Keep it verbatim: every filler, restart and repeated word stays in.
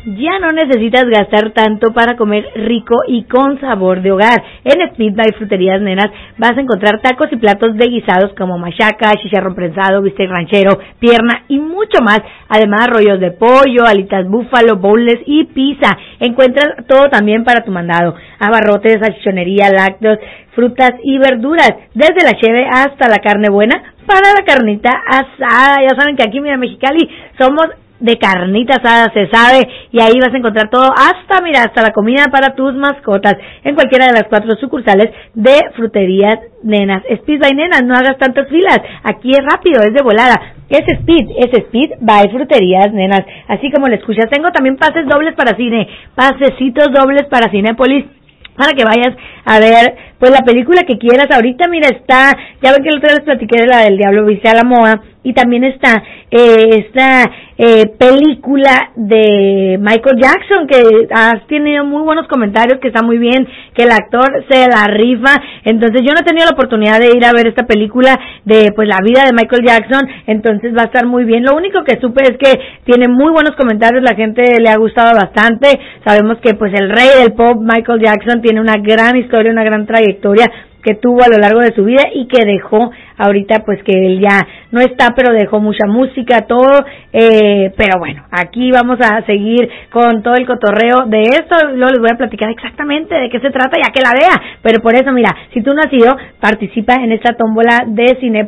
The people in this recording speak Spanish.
Ya no necesitas gastar tanto para comer rico y con sabor de hogar. En Speed by Fruterías Nenas vas a encontrar tacos y platos de guisados como machaca, chicharrón prensado, bistec ranchero, pierna y mucho más. Además, rollos de pollo, alitas búfalo, bowls y pizza. Encuentras todo también para tu mandado. Abarrotes, salchichonería, lácteos, frutas y verduras. Desde la cheve hasta la carne buena para la carnita asada. Ya saben que aquí, mira, Mexicali, somos de carnita asada, se sabe, y ahí vas a encontrar todo, hasta, mira, hasta la comida para tus mascotas, en cualquiera de las cuatro sucursales de Fruterías Nenas. Speed by Nenas, no hagas tantas filas, aquí es rápido, es de volada, es Speed, es Speed by Fruterías Nenas, así como lo escuchas. Tengo también pases dobles para cine, pasecitos dobles para Cinépolis, para que vayas a ver, pues, la película que quieras. Ahorita, mira, está, ya ven que el otro día les platiqué de la del Diablo Viste a la Moda, y también está eh, esta eh, película de Michael Jackson, que has tenido muy buenos comentarios, que está muy bien, que el actor se la rifa. Entonces yo no he tenido la oportunidad de ir a ver esta película de, pues, la vida de Michael Jackson, entonces va a estar muy bien. Lo único que supe es que tiene muy buenos comentarios, la gente le ha gustado bastante. Sabemos que, pues, el rey del pop, Michael Jackson, tiene una gran historia, una gran trayectoria que tuvo a lo largo de su vida y que dejó ahorita, pues, que él ya no está, pero dejó mucha música, todo, eh, pero bueno, aquí vamos a seguir con todo el cotorreo de esto. Luego les voy a platicar exactamente de qué se trata, ya que la vea, pero por eso, mira, si tú no has ido, participa en esta tómbola de cine